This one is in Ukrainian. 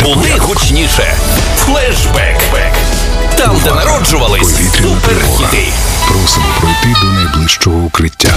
Куди гучніше. Флешбек. Там, де народжувались суперхіти. Просимо пройти до найближчого укриття.